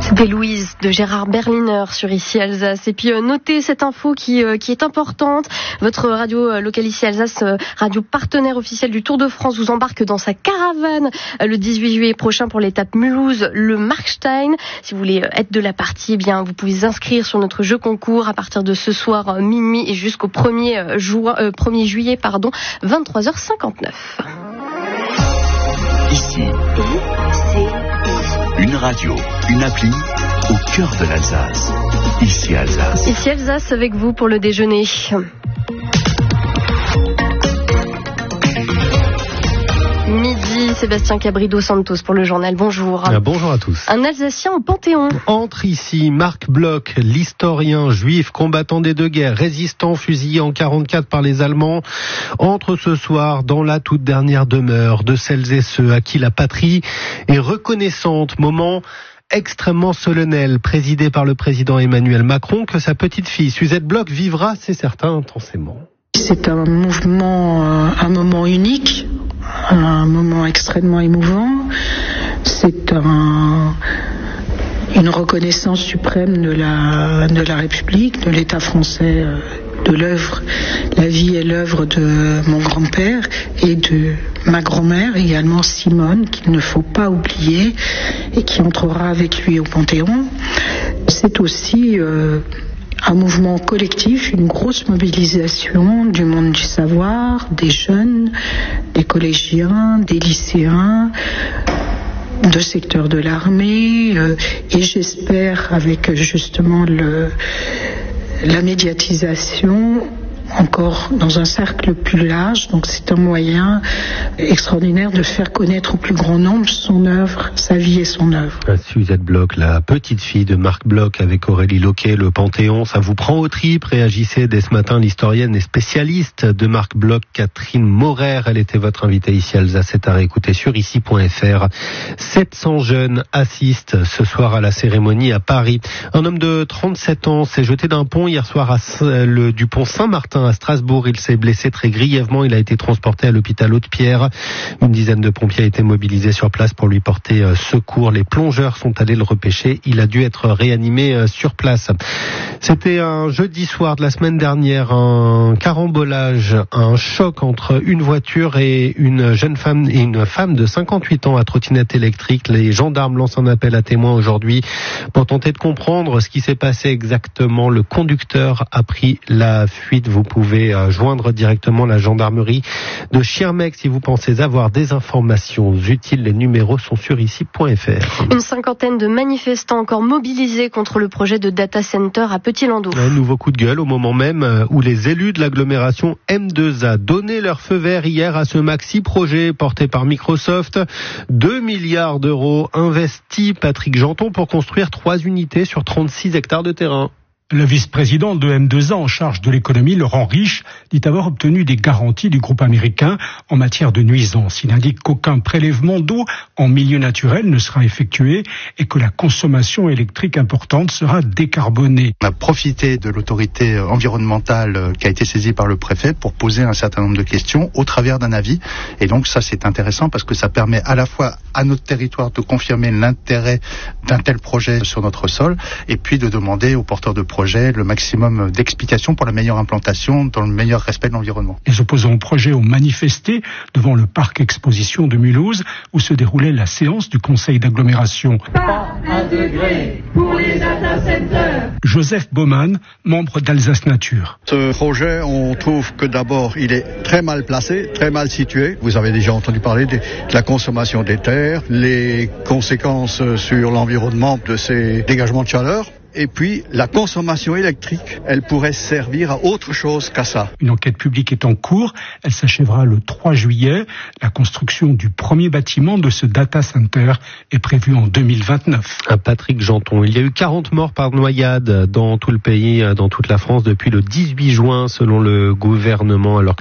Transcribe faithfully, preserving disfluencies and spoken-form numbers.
C'était Louise de Gérard Berliner sur Ici Alsace. Et puis euh, notez cette info qui, euh, qui est importante. Votre radio euh, locale Ici Alsace, euh, radio partenaire officiel du Tour de France, vous embarque dans sa caravane euh, le dix-huit juillet prochain pour l'étape Mulhouse-le Markstein. Si vous voulez être de la partie, eh bien vous pouvez vous inscrire sur notre jeu concours à partir de ce soir euh, minuit et jusqu'au premier juillet, pardon, vingt-trois heures cinquante-neuf. Ici, une radio, une appli au cœur de l'Alsace. Ici Alsace. Ici Alsace avec vous pour le déjeuner. Midi, Sébastien Cabrido Santos pour le journal. Bonjour. Ah, bonjour à tous. Un Alsacien au Panthéon. Entre ici Marc Bloch, l'historien juif, combattant des deux guerres, résistant, fusillé en quarante-quatre par les Allemands. Entre ce soir dans la toute dernière demeure de celles et ceux à qui la patrie est reconnaissante. Moment extrêmement solennel, présidé par le président Emmanuel Macron, que sa petite fille Suzette Bloch vivra, c'est certain, intensément. C'est un mouvement, un moment unique, un moment extrêmement émouvant. C'est un, une reconnaissance suprême de la, de la République, de l'État français, de l'œuvre, la vie et l'œuvre de mon grand-père et de ma grand-mère, également Simone, qu'il ne faut pas oublier et qui entrera avec lui au Panthéon. C'est aussi euh, un mouvement collectif, une grosse mobilisation du monde du savoir, des jeunes, des collégiens, des lycéens, de secteurs de l'armée, euh, et j'espère avec justement le, la médiatisation encore dans un cercle plus large. Donc c'est un moyen extraordinaire de faire connaître au plus grand nombre son œuvre, sa vie et son œuvre. Suzette Bloch, la petite fille de Marc Bloch avec Aurélie Loquet, le Panthéon, ça vous prend aux tripes. Réagissez dès ce matin l'historienne et spécialiste de Marc Bloch, Catherine Maurer. Elle était votre invitée ici à Alsace. C'est à réécouter sur ici point f r. sept cents jeunes assistent ce soir à la cérémonie à Paris. Un homme de trente-sept ans s'est jeté d'un pont hier soir à le, du pont Saint-Martin à Strasbourg. Il s'est blessé très grièvement. Il a été transporté à l'hôpital Haute-Pierre. Une dizaine de pompiers a été mobilisés sur place pour lui porter secours. Les plongeurs sont allés le repêcher. Il a dû être réanimé sur place. C'était un jeudi soir de la semaine dernière, un carambolage, un choc entre une voiture et une jeune femme et une femme de cinquante-huit ans à trottinette électrique. Les gendarmes lancent un appel à témoins aujourd'hui pour tenter de comprendre ce qui s'est passé exactement. Le conducteur a pris la fuite. Vous pouvez joindre directement la gendarmerie de Schirmeck si vous pensez avoir des informations utiles. Les numéros sont sur ici point f r. Une cinquantaine de manifestants encore mobilisés contre le projet de data center à Petit-Landau. Un nouveau coup de gueule au moment même où les élus de l'agglomération M deux A donnaient leur feu vert hier à ce maxi-projet porté par Microsoft. deux milliards d'euros investis, Patrick Janton, pour construire trois unités sur trente-six hectares de terrain. Le vice-président de M deux A en charge de l'économie, Laurent Rich, dit avoir obtenu des garanties du groupe américain en matière de nuisances. Il indique qu'aucun prélèvement d'eau en milieu naturel ne sera effectué et que la consommation électrique importante sera décarbonée. On a profité de l'autorité environnementale qui a été saisie par le préfet pour poser un certain nombre de questions au travers d'un avis. Et donc ça, c'est intéressant parce que ça permet à la fois à notre territoire de confirmer l'intérêt d'un tel projet sur notre sol et puis de demander aux porteurs de projets le maximum d'explications pour la meilleure implantation dans le meilleur respect de l'environnement. Les opposants au projet ont manifesté devant le parc exposition de Mulhouse où se déroulait la séance du conseil d'agglomération. Pas un degré pour les data centers. Joseph Baumann, membre d'Alsace Nature. Ce projet, on trouve que d'abord, il est très mal placé, très mal situé. Vous avez déjà entendu parler de, de la consommation des terres, les conséquences sur l'environnement de ces dégagements de chaleur. Et puis, la consommation électrique, elle pourrait servir à autre chose qu'à ça. Une enquête publique est en cours. Elle s'achèvera le trois juillet. La construction du premier bâtiment de ce data center est prévue en deux mille vingt-neuf. Patrick Janton, il y a eu quarante morts par noyade dans tout le pays, dans toute la France, depuis le dix-huit juin, selon le gouvernement, alors